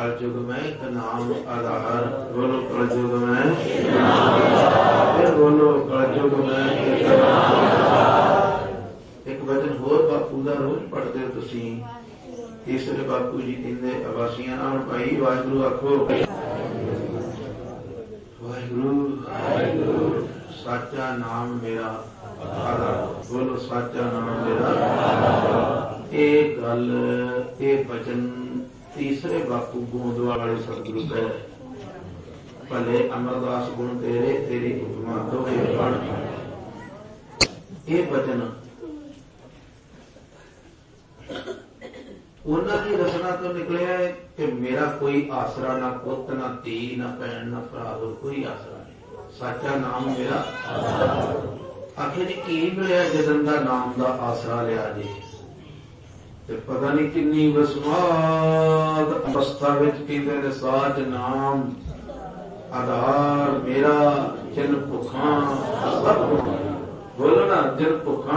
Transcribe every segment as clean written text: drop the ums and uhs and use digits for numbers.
कलयुग में एक नाम आधार। बोलो कलयुग में, बोलो कलयुग में एक नाम आधार। एक वचन होर बापू का रोज पढ़ते हो तुसी। तीसरे बापू जी कहते अवासियां नाल भाई वाहिगुरु आखो। वाहिगुरु साचा नाम मेरा आधार। बोलो साचा नाम मेरा आधार। एक गल एक वचन तीसरे बापू गोंदवाल वाले सतगुरु कहे भले अमरदास गुण तेरे तेरी उपमा तो बण। ये वचन उन्होंने रचना तो निकलिया है कि मेरा कोई आसरा ना पुत ना धी ना भैन ना भरा कोई आसरा नहीं। साचा नाम मेरा आखिर जी की मिले जदन का नाम का आसरा लिया जी। ते पता नहीं किन्नी वसमाद अवस्था कहते साच नाम आधार मेरा जिन भुखा सब। बोलो ना जिन भुखा।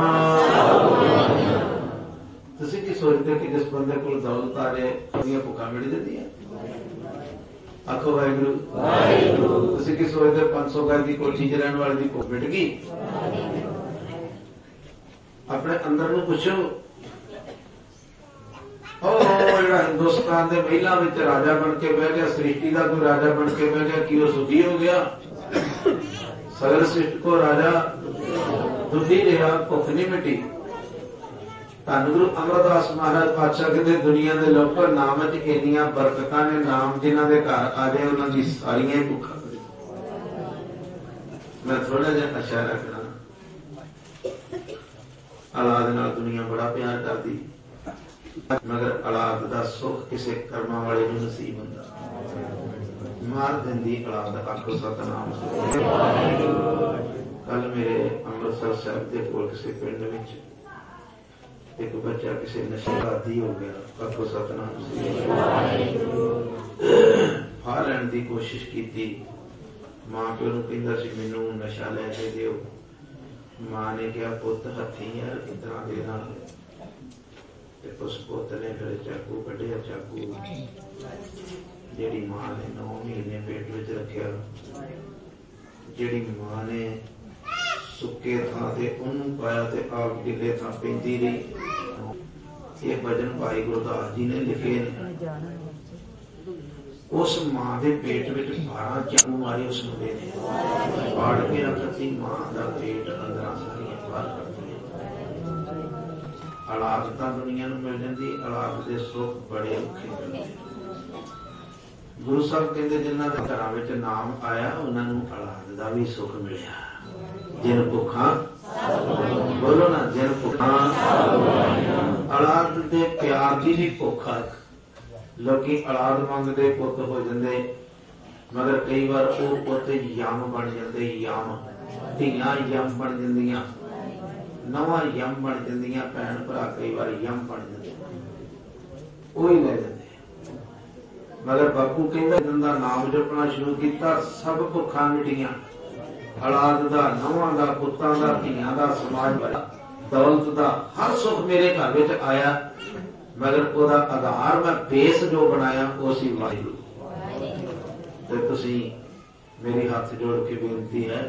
तुसी की सोचते कि जिस बंदे को दौलत आ जाए भुखा मिल जाती है। आखो वाहिगुरु। तुसी की सोचते 500 गज की कोठी च रहने वाले की भुख मिट गई। अपने अंदर में पूछो हिंदुस्तान के महिला में राजा बन के बह गया, सृष्टि का कोई राजा बन के बह गया कि वह सुखी हो गया। सगल सृष्टि को राजा दुखी रहा, भुख नहीं मिटी। धन गुरु अमरदास महाराज पातशाह कहते दुनिया के लोगों नाम च इन्नियां बरकतां ने, नाम जिन्हां दे घर आ जाए उन्हां दी सारियां ही भुखा। मैं थोड़ा जिहा इशारा करा, औलाद नाल दुनिया बड़ा प्यार करदी मगर औलाद का सुख किसी कर्मा वाले को नसीब होंदा। मार देंदी औलाद। आखो सतनाम। कल मेरे अमृतसर साहब के कोल किसी पिंड में एक बच्चा किसी नशे का आदी हो गया। आखो सतनाम। फाह लैण की कोशिश की। मां प्यो नूं कहंदा सी मैनूं नशा लै के दिओ। मां ने कहा पुत हथी है इतना देना। उस पुत ने फिर चाकू कढ़िया। चाकू जिहड़ी मां ने 9 महीने पेट विच रखिया, जिहड़ी मां ने सुके थां ते उहनूं पाया ते आप गिले थां पैंदी रही। ये भजन भाई गुरदास जी ने लिखे ने। उस मां के पेट विच 12 चाकू मारे उस मुंडे ने। फाड़ के रखती मां का पेट अंदर सारियां बाहर कर दिया। औलाद तो दुनिया में मिल जाती, औलाद के सुख बड़े औखे मिलते। गुरु साहब कहते जिन्हों के घर में नाम आया उन्होंने औलाद का भी सुख मिलिया। जिन भुखा। बोलो ना जिन भुखा। औलाद के प्यार की भी भुख है। लोग औलाद मंगते पुत हो जाते मगर कई बार वो पुत यम बन जाते। यम धियां यम बन जांदियां, नवा यम बन जांदियां। भैन भरा कई बार यम बन जाते वो ही ले जाते। मगर बापू कहता जिंदा नाम जपना शुरू किया सब भुखा मिटियां। औलाद का, नौवां का, पुत्तां का, धियां का, समाज का, दौलत का हर सुख मेरे घर में आया मगर ओदा आधार मैं बेस जो बनाया वो सी वाहिगुरू। ते तुसीं मेरी हाथ जोड़ के बेनती है।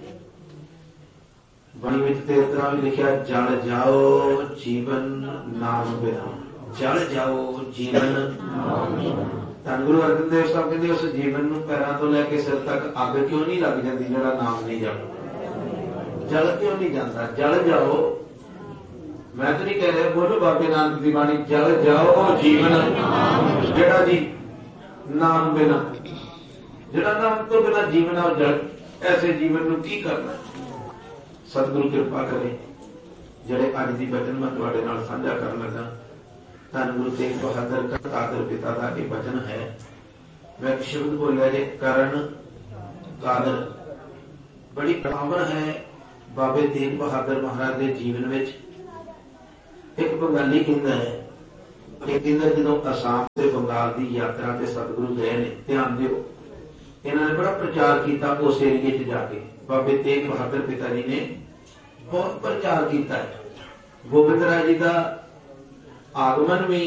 बाणी में तेरे तरह भी लिखा जल जाओ जीवन नाम बिना। जल जाओ जीवन। धन गुरु अर्जन देव साहब कहते उस जीवन नूं पैरां तो लैके सिर तक अग क्यों नहीं लग जाती जिहड़ा नाम नहीं जपदा। जल क्यों नहीं जाता। जल जाओ। मैं तो नहीं कह रहा, बोलो बाबे नानक की बाणी जल जाओ जीवन जिहड़ा जी नाम बिना, जिहड़ा नाम तो बिना जीवन और जल। ऐसे जीवन नूं की करना। सतगुरु कृपा करे जिहड़े अज दी वचन मैं तुहाडे नाल साझा करन लगा। धन गुरु तेग बहादुर कादर पिता का यह वचन है। मैं एक शब्द बोलिया जे करण कादर। बड़ी पावर है बाबे तेग बहादुर महाराज के जीवन में। एक बंगाली कहता है जो असम से बंगाल की यात्रा से सतगुरु गए ने, ध्यान दिओ इन्होंने बड़ा प्रचार किया उस एरिए च जाके। बाबे तेग बहादुर पिता जी ने बहुत प्रचार किया है। गोबिंद राय जी का आगमन भी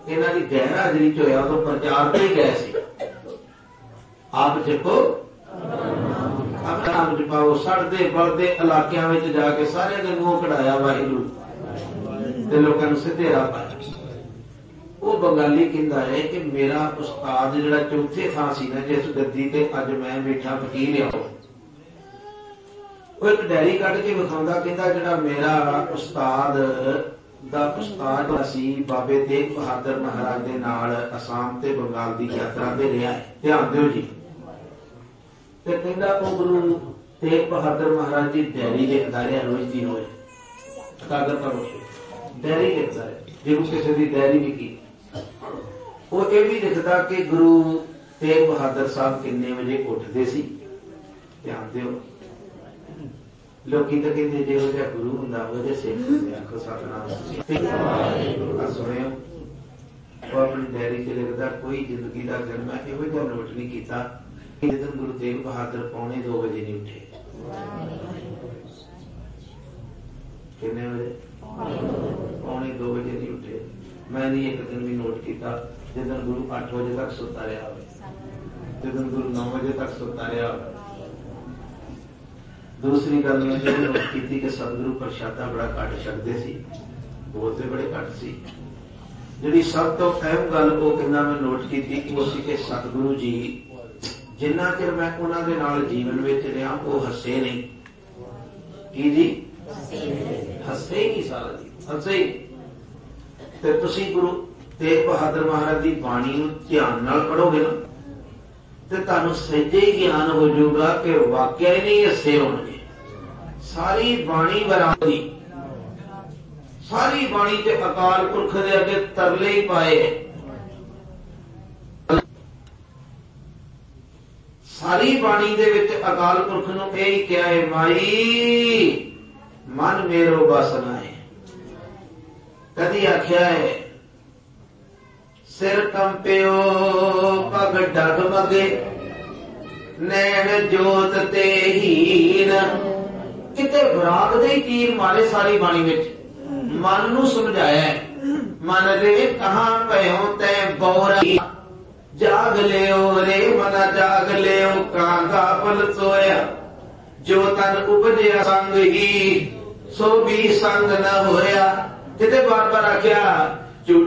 इन्हां दी गैर हाजरी च होया उदों प्रचार ते गए सी। आप जपो अपना नाम जपाओ, सड़दे बलदे इलाकिਆਂ ਵਿੱਚ ਜਾ ਕੇ ਸਾਰਿਆਂ ਦੇ ਮੂੰਹ ਕਢਾਇਆ वाहिगुरू ਤੇ ਲੋਕਾਂ ਨੂੰ ਸਿੱਧੇ ਰਾਹ ਪਾਇਆ। ਉਹ ਬੰਗਾਲੀ ਕਹਿੰਦਾ ਹੈ ਕਿ ਮੇਰਾ ਉਸਤਾਦ ਜਿਹੜਾ ਚੌਥੇ ਥਾਂ ਸੀ ਨਾ ਜਿਸ ਗੱਦੀ ਤੇ ਅੱਜ ਮੈਂ ਬੈਠਾ ਫਕੀਰ ਆ, ਉਹ ਇੱਕ ਡੈਰੀ ਕੱਢ ਕੇ ਵਿਖਾਉਂਦਾ, ਕਹਿੰਦਾ ਜਿਹੜਾ ਮੇਰਾ ਉਸਤਾਦ ਦਾ ਉਸਤਾਦ ਸੀ ਬਾਬੇ ਤੇਗ ਬਹਾਦਰ ਮਹਾਰਾਜ ਦੇ ਨਾਲ ਅਸਾਮ ਤੇ ਬੰਗਾਲ ਦੀ ਯਾਤਰਾ ਤੇ ਰਿਹਾ ਹੈ। ਧਿਆਨ ਦਿਓ ਜੀ। ਤੇ ਕਹਿੰਦਾ ਉਹ ਗੁਰੂ ਤੇਗ ਬਹਾਦਰ ਮਹਾਰਾਜ ਦੀ ਡੈਰੀ ਲਿਖਦਾ ਰਿਹਾ ਰੋਜ਼ ਦੀ ਰੋਜ਼, ਕਾਗਰ ਪਰ ਡੈਰੀ ਲਿਖਦਾ ਰਿਹਾ, ਜਿਹਨੂੰ ਕਿਸੇ ਦੀ ਡੈਰੀ ਵੀ ਕੀ। ਉਹ ਇਹ ਵੀ ਲਿਖਦਾ ਕਿ ਗੁਰੂ ਤੇਗ ਬਹਾਦਰ ਸਾਹਿਬ ਕਿੰਨੇ ਵਜੇ ਉੱਠਦੇ ਸੀ। ਧਿਆਨ ਦਿਓ। ਲੋਕੀ ਤਾਂ ਕਹਿੰਦੇ ਜਿਹੋ ਜਿਹਾ ਗੁਰੂ ਹੁੰਦਾ ਉਹਦੇ ਸਿੱਖ ਹੁੰਦੇ। ਆਖੋ ਸਤਿਨਾਮ। ਸੁਣਿਓ, ਉਹ ਆਪਣੀ ਡੈਰੀ 'ਚ ਲਿਖਦਾ ਕੋਈ ਜ਼ਿੰਦਗੀ ਦਾ ਜਨਮ ਹੈ ਇਹੋ ਜਿਹਾ ਨੋਟ ਨਹੀਂ ਕੀਤਾ ਕਿ ਜਦੋਂ ਗੁਰੂ ਤੇਗ ਬਹਾਦਰ 2:45 ਵਜੇ ਨਹੀਂ ਉੱਠੇ। ਕਿੰਨੇ ਵਜੇ? 2:45 ਵਜੇ ਨਹੀਂ ਉੱਠੇ। ਮੈਂ ਨਹੀਂ ਇੱਕ ਦਿਨ ਵੀ ਨੋਟ ਕੀਤਾ ਜਦੋਂ ਗੁਰੂ 8 ਵਜੇ ਤੱਕ ਸੁੱਤਾ ਰਿਹਾ ਹੋਵੇ, ਜਦੋਂ ਗੁਰੂ 9 ਵਜੇ ਤੱਕ ਸੁੱਤਾ ਰਿਹਾ ਹੋਵੇ। ਦੂਸਰੀ ਗੱਲ ਮੈਂ ਜਿਹੜੀ ਨੋਟ ਕੀਤੀ ਕਿ ਸਤਿਗੁਰੂ ਪ੍ਰਸ਼ਾਦਾ ਬੜਾ ਘੱਟ ਛਕਦੇ ਸੀ, ਬੋਲਦੇ ਬੜੇ ਘੱਟ ਸੀ। ਜਿਹੜੀ ਸਭ ਤੋਂ ਅਹਿਮ ਗੱਲ ਉਹ ਕਹਿੰਦਾ ਮੈਂ ਨੋਟ ਕੀਤੀ ਕਿ ਉਹ ਸੀ ਕਿ ਸਤਿਗੁਰੂ ਜੀ ਜਿੰਨਾ ਚਿਰ ਮੈਂ ਉਹਨਾਂ ਦੇ ਨਾਲ ਜੀਵਨ ਵਿੱਚ ਰਿਹਾ ਉਹ ਹੱਸੇ ਨਹੀਂ। ਕੀ ਜੀ? ਹੱਸੇ ਹੀ ਨਹੀਂ ਸਾਰਾ ਜੀ, ਹੱਸੇ ਹੀ। ਤੇ ਤੁਸੀਂ ਗੁਰੂ ਤੇਗ ਬਹਾਦਰ ਮਹਾਰਾਜ ਦੀ ਬਾਣੀ ਨੂੰ ਧਿਆਨ ਨਾਲ ਪੜ੍ਹੋਗੇ ਨਾ ਤੇ ਤੁਹਾਨੂੰ ਸਹਿਜੇ ਹੀ ਗਿਆਨ ਹੋ ਜਾਊਗਾ ਕਿ ਵਾਕਿਆ ਹੀ ਨਹੀਂ ਹੱਸੇ ਹੋਣਗੇ। ਸਾਰੀ ਬਾਣੀ ਬਰਾਬਰੀ, ਸਾਰੀ ਬਾਣੀ ਤੇ ਅਕਾਲ ਪੁਰਖ ਦੇ ਅੱਗੇ ਤਰਲੇ ਹੀ ਪਾਏ। ਸਾਰੀ ਬਾਣੀ ਦੇ ਵਿੱਚ ਅਕਾਲ ਪੁਰਖ ਨੂੰ ਇਹ ਹੀ ਕਿਹਾ ਹੈ, ਮਾਈ ਮਨ ਮੇਰੋ ਬਸ ਨਾਏ। ਕਦੀ ਆਖਿਆ ਹੈ ਸਿਰ ਕੰਪਿਓ ਪਗ ਡਗਮਗੇ ਨੈਣ ਜੋਤ ਤੇ ਹੀਨ। ਕਿਤੇ ਵਿਰਾਗ ਦੇ ਹੀ ਤੀਰ ਮਾਰੇ ਸਾਰੀ ਬਾਣੀ ਵਿੱਚ। ਮਨ ਨੂੰ ਸਮਝਾਇਆ, ਮਨ ਰੇ ਕਹਾਂ ਪਇਓ ਤੈ ਬੋਰਾ ਜਾਗ ਲਿਓ ਰੇ ਮਨਾ ਜਾਗ ਲਿਓ ਕਾਂਗਾ ਪਲ ਸੋਇਆ। ਜੋ ਤਨ ਉਪਜਿਆ ਸੰਗ ਹੀ ਸੋ ਵੀ ਸੰਗ ਨ ਹੋਇਆ। ਕਿਤੇ ਬਾਰ ਬਾਰ ਆਖਿਆ